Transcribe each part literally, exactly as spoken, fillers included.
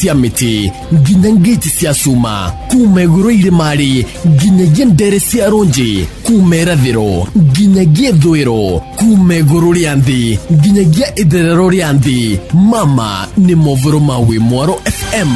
cia miti nginya ngiti cia cuma, kuma iguru irimari nginyagia ndere cia runji, kuma irathiro nginyagia ithwiro, kuma iguru ria nthi nginyagia itherero ria nthi. Mama ni movoro ma Wimwaro F M.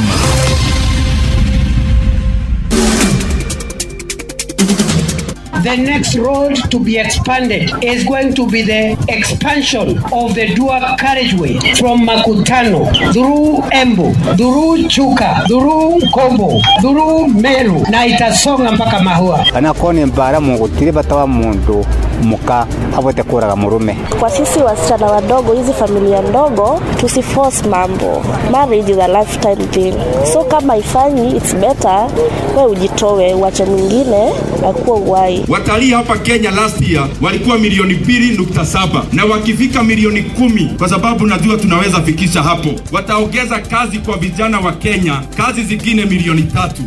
The next road to be expanded is going to be the expansion of the dual carriageway from Makutano through Embu, through Chuka, through Kombo, through Meru, na itasonga mpaka Mahua. Kana koni mbara mugutire batawa mundu muka abote kuraga murume. Kwa sisi wasichana wadogo, hizi familia ndogo, tusiforce mambo. Marriage is a lifetime thing. So kama ifanyi, it's better wewe ujitowe, uache mwingine akuwa uwai. Watalii hapa Kenya last year walikuwa milioni mbili nukta saba na wakifika milioni kumi, kwa sababu najua tunaweza fikisha hapo. Wataongeza kazi kwa vijana wa Kenya, kazi zingine milioni tatu.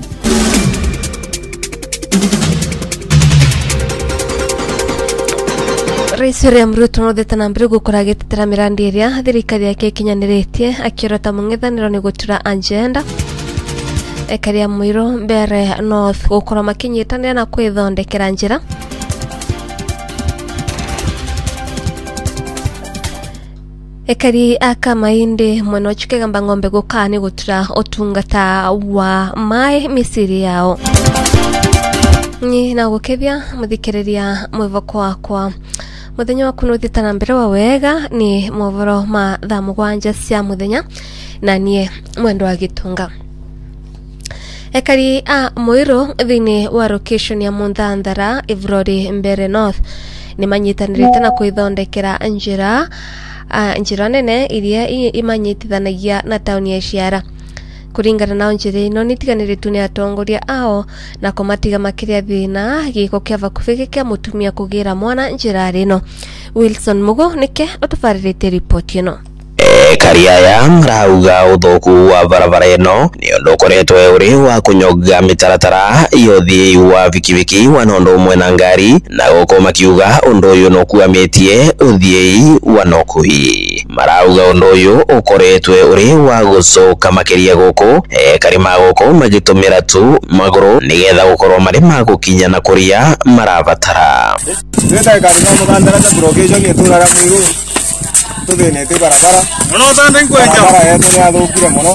Rais William Ruto no detana mbere gukora gititira mirandi iria thirikari yake kinyaniretie akirota mung'ethaniro ni gutura agenda ekaria mwiro mbere North gukora makinyitanira na kwithondekera njira ekari aka mainde mweno chikegamba ngombe gukani gutura otungata wa mai misiri yao ni na gukethia muthikereria mwivoko wakwa muthenya wa kunuthitana mbere wa wega ni movoro ma thaa mugwanja cia muthenya na nie mwendo wa gitunga. Ekari a mwiro thini wa location ya Mundhandara Ivrori mbere North ni manyitanirite na kwithondekera njira njira nene iria imanyitithanagia na tauni ya Ciara. Kuringana na njira ino nitiganiritu ni atongoria ao na komatiga makiria thina giko kiava kufike mutumia kugira mwana njira rino. Wilson Mugo nike otufaririte report ino. Kariaya rauga uthoku wa barabara ino ni undu ukoretwe uri wa kunyoga mitaratara yothi wa vikiviki wa nondo umwe na ngari na guko makiuga undu uyu no kuametie uthii wa nokui. Marauga undu uyu ukoretwe uri wa gucoka makiria guko e karima guko magitumira tu maguru nigetha gukorwo mari magukinya na kuria marabatara. Tweta karima mugandara ta blockage getura ra mwiru tubene te barabara no tanda nkwenja barabara yetu ni athukire muno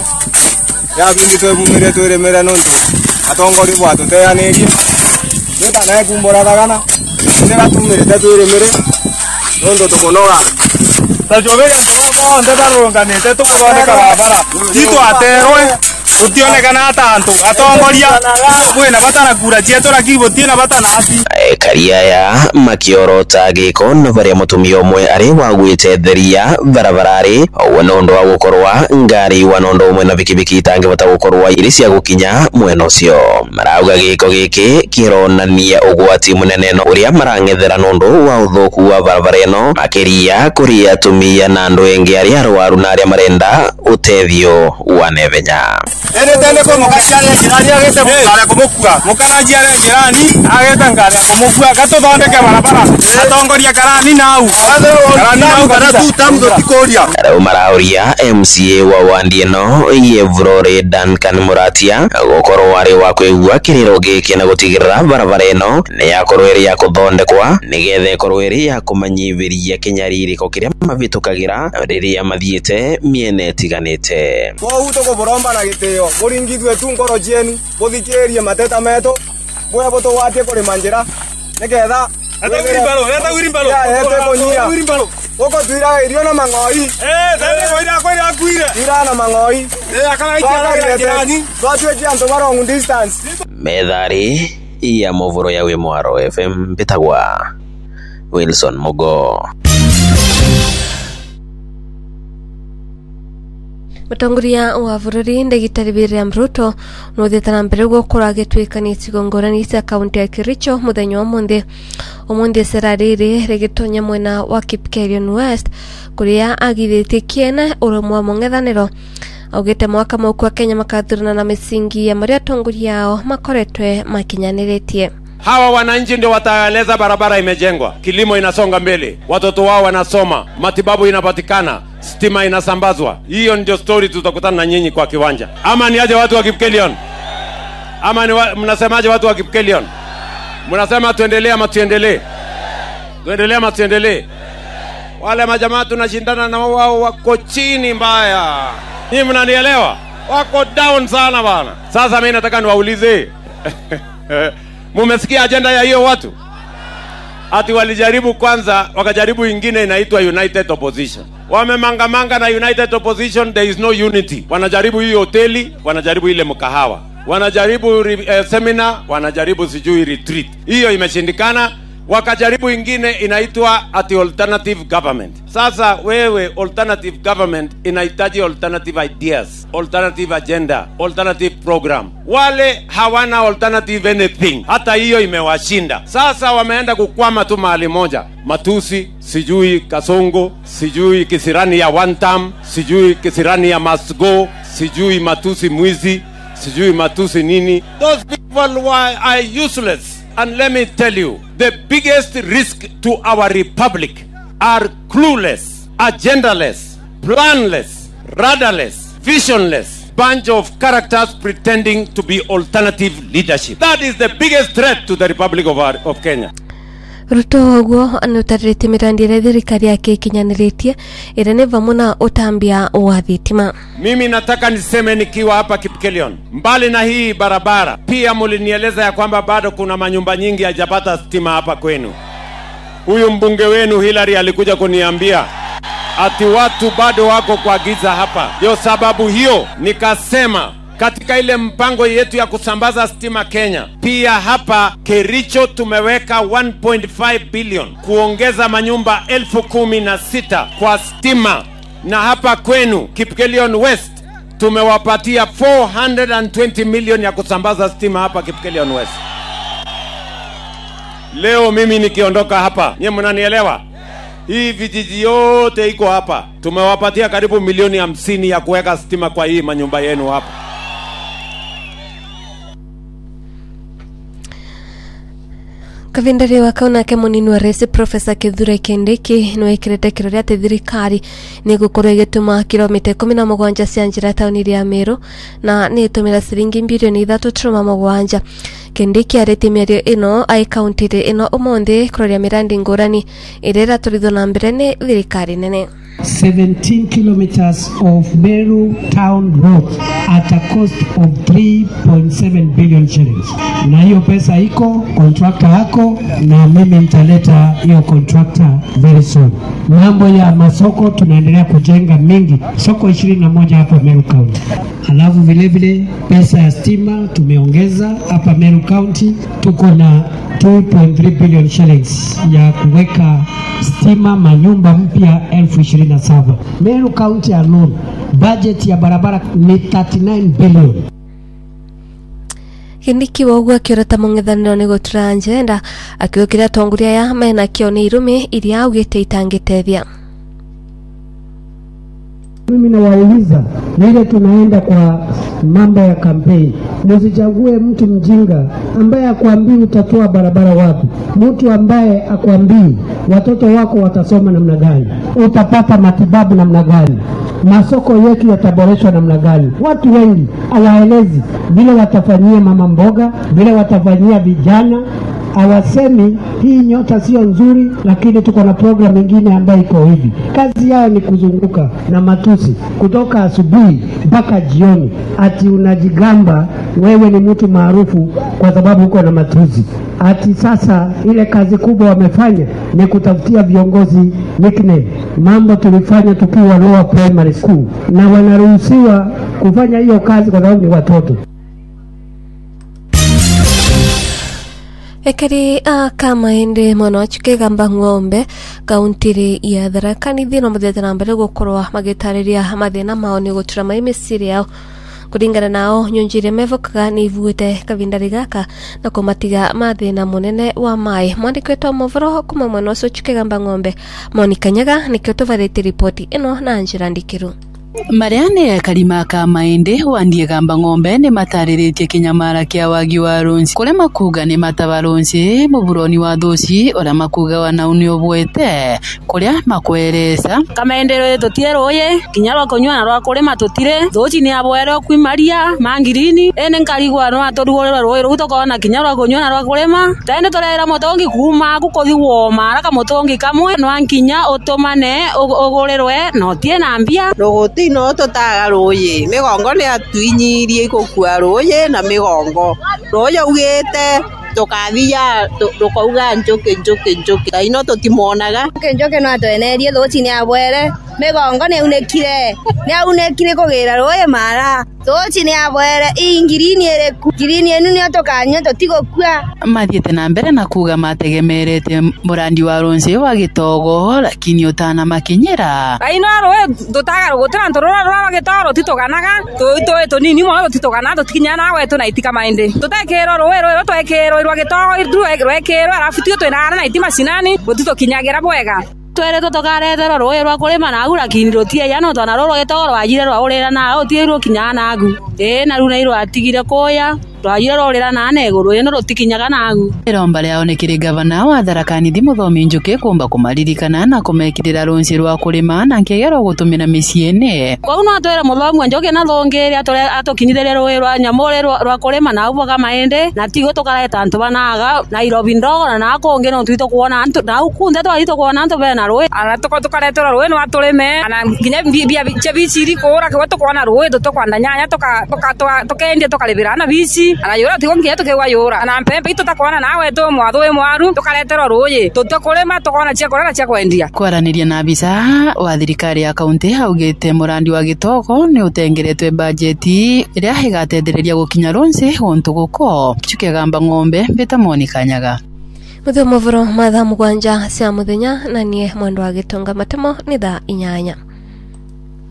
ya bindi twebumire twiremera nontu atongori bwatu teyanegi tweta na kumbora dagana ne gatumire twiremere nondo tukonoga tajobera ntobaba ndeta ronganete tukuroneka barabara itu aterwe utionekana atantu atongoria mwena batana kura cietora kibotina batana ati Kariaya makiorota giko no baria mutumia umwe ari wagwite theria barabarari wono ndo wa gukorwa ngari wanondo umwe na bikibiki tange bata gukorwa iri cia gukinya mweno cio. Marauga giko giki kironania ugwati munene no uria marangethera nondo wa uthoku wa barabara ino makiria kuria tumia na andu engi ari arwaru na ari marenda utethio wa nevenya. Ene tende ko mukashare jirani agete mukara kumukua mukanajia re jirani agete ngari kumukua gato thondeke barabara atongoria karani nau karani nau kana tu tamdo tikoria ara marauria M C A wa wandi no Yevrore Duncan Muratia gukoro wari wa kwigua kiriro giki na gutigirira barabara ino ni yakorwo iri ya kuthondekwa nigethe korwo iri ya kumanyiviria kinyaririko kiria mavitukagira riria mathiete miene tiganite ko uto ko boromba na giteo buringithwe tu ngoro jenu buthikirie mateta meto boya boto watie kuri manjira nigetha ata wirimbalo ata wirimbalo ata konyia wirimbalo oko tuira irio na mangoi eh tende koira koira kuire ira na mangoi eh akala ikara jirani twatwe janto long distance methari ya movoro ya Wimwaro F M bitagwa Wilson Mugo. Mutongoria wa bururi Ndagitari William Ruto no detana mbere gukora gitwikani igongorani cia kaunti ya Kericho muthenya wa munthi omunthi serariri regitonya mwena wa Kipkelion West kuria agithitie kiene urumwa mung'ethaniro augite mwaka mukwa Kenya makathurana na misingi ya maria atongoria yao makoretwe makinyaniretie. Hawa wananchi ndio wataeleza barabara imejengwa, kilimo inasonga mbele, watoto wao wanasoma, matibabu inapatikana, stima inasambazwa. Hiyo ndio story tutakutana na nyinyi kwa kiwanja. Ama ni aje watu wa Kipkelion? Ama ni wa, mnasemaje watu wa Kipkelion? Mnasema tuendelee ama tuendelee? Tuendelee ama tuendelee? Wale majamaa tunashindana na wao wako chini mbaya. Nyinyi mnanielewa? Wako down sana bana. Sasa mimi nataka niwaulize. Mumesikia agenda ya hiyo watu? Ati walijaribu kwanza, wakajaribu ingine inaitwa United Opposition. Wamemangamanga na United Opposition, there is no unity. Wanajaribu hii hoteli, wanajaribu ile mkahawa. Wanajaribu uh, seminar, wanajaribu sijui retreat. Hiyo imeshindikana. Wakajaribu ingine inaitwa ati alternative government. Sasa wewe alternative government inahitaji alternative ideas, alternative agenda, alternative program. Wale hawana alternative anything. Hata hiyo imewashinda. Sasa wameenda kukwama tu mahali moja. Matusi, sijui kasongo, sijui kisirani ya one term, sijui kisirani ya must go, sijui matusi mwizi, sijui matusi nini. Those people are useless. And let me tell you, the biggest risk to our republic are clueless, agendaless, planless, radarless, visionless bunch of characters pretending to be alternative leadership. That is the biggest threat to the Republic of, our, of Kenya. Ruto ogwo anutarite mirandi ria thirikari yake ikinyaniretie ira ne vamuna utambia wa thitima. Mimi nataka niseme nikiwa hapa Kipkelion, mbali na hii barabara, pia mulinieleza ya kwamba bado kuna manyumba nyingi hajapata stima hapa kwenu. Huyu mbunge wenu Hillary alikuja kuniambia ati watu bado wako kwa giza hapa. Ndio sababu hiyo nikasema katika ile mpango yetu ya kusambaza stima Kenya, pia hapa Kericho tumeweka one point five billion kuongeza manyumba elfu kumi na sita kwa stima. Na hapa kwenu Kipkelion West tumewapatia four hundred twenty million ya kusambaza stima hapa Kipkelion West. Leo mimi nikiondoka hapa, nyinyi mnanielewa? Hii vijiji yote iko hapa. Tumewapatia karibu milioni hamsini ya kuweka stima kwa hii manyumba yenu hapa. Kavindari wa kauna ke munini wa resi Professor Kithure Kindiki no ikirete kirori ate thirikari ni gukorwo igituma kilomita kumi na mugwanja cia njira tauni ya Meru na ni itumira ciringi bilioni ithatu turuma mugwanja. Kindiki arete mĩario ino ai county ino umonde kuroria mirandi ngurani irera turitho na mbere ni thirikari nene. seventeen kilometers of Meru town road at a cost of three point seven billion shillings. Na hiyo pesa iko, contractor hako, na mimi nitaleta hiyo contractor very soon. Mambo ya masoko tunaendelea kujenga mingi, soko ishirini na moja hapa Meru County. Alafu vile vile pesa ya stima tumeongeza hapa Meru County, tuko na two point three billion shillings ya kuweka stima manyumba mpya elfu ishirini na saba. Meru County alone budget ya barabara ni thirty-nine billion. Kindiki wogwa kiorata mung'ethaniro ni gutura njenda akiukira tonguria ya mena kio ni irume iria augite itangitethia. Mimi nawauliza vile tunaenda kwa mambo ya kampeni, msichague mtu mjinga ambaye akwambii utatoa barabara wapi, mtu ambaye akwambii watoto wako watasoma namna gani, utapata matibabu namna gani, masoko yetu yataboreshwa namna gani. Watu wengi hawaelezi vile watafanyia mama mboga, vile watafanyia vijana. Hawasemi hii nyota sio nzuri, lakini tuko na program nyingine ambayo iko hivi. Kazi yao ni kuzunguka na matusi kutoka asubuhi mpaka jioni, ati unajigamba wewe ni mtu maarufu kwa sababu uko na matusi. Ati sasa ile kazi kubwa wamefanya ni kutafutia viongozi nickname. Mambo tulifanya tukiwa lower primary school, na wanaruhusiwa kufanya hiyo kazi kwa sababu ni watoto. Ekari a kama ende mono chuke gamba ngombe kauntiri ya Tharaka ni thina muthete na mbere gukorwa magitariria mathina mao ni gutura mai misiri yao kuringana nao nyonjire mevokaga ni ivuite kavindari gaka na kumatiga mathina munene wa mai. Mwandikitwo movoro kuma mwena ucio chuke gamba ngombe Monica Nyaga nikio tuvarite ripoti ino na Njira Ndikiru. Mariane Karima ka maende wandie gamba ng'ombe ni matariritie kinyamara kia wagi wa ronsi kule makuga ni matabaronsi muburoni wa dosi ora makuga wana unio bwete kule makweresa kamaendero yetu tieroye kinyarwa konywa na rwa kule matutire dochi ni abwero kwimaria mangirini ene nkarigwa no atorugorera roero gutokona kinyarwa konywa na rwa kulema taende torera motongi kuma gukothi woma raka motongi kamwe no ankinya otomane ogorerwe no tie na mbia rogoti no totaga roye migongo ni atwinyirie ikukua roye na migongo roye ugite tukathia tukauga njuki njuki njuki taino tutimonaga njuki no atwenerie thuci ni abwere migongo ni unekire ni unekire kugira roye mara thuci ni abwere ingirini ereku girini enu ni tukanya tutigokua mathiete na mbere na kuga mategemerete murandi wa ronse wa gitogo lakini utana makinyira aino roye dutaga gutira ntorora rwa gitoro titoganaga tuitoe tunini mo titogana tutikinyana wetu na itika maende tutekero roye roye twekero rwa gitogo irdu rwekero arafu tio twinana na itima sinani gutito kinyagira bwega twere totokaretero roye rwa kulima na agura kiniro tie yano twana roro gitoro rwajire rwa urira na otiero kinyana agu eh na runa iro atigire koya rwajire rorira na neguru eno rotikinyaga nagu iromba ryaonekire gavana wa Tharaka Nithi Muthomi Njuki kumba kumaririkana na kumekirira ronsi rwa kulima na nkegero gutumira miciene kwa uno atwere Muthomi Njuki na thongeri atore atokinyire roye rwa nyamore rwa kulima na ubwa maende na tigo tokareta antu banaga na Nairobi ndogo na nakonge no twito kuona antu na ukunde twito kuona antu bena roye ana toko tokaretera roye no atuleme ana nginya bia cebiciri kora kwa tokwana roye tokwanda nyanya toka toka tokende tokalibirana bici ana yora tigongia tokewa yora ana mpembe tutakwana nawe to mwathwe mwaru tukaretera roye tutokolema tokona cia korera cia kwendia kwaraniria na bisa wa thirikari ya kaunti augite murandi wa gitoko ni utengeretwe bajeti iria higatendereria gukinya ronse ontu guko chuke gamba ng'ombe beta moni kanyaga mutho muvuro matha mugwanja cia muthenya na nie mwendo wa gitonga matemo ni thaa inyanya.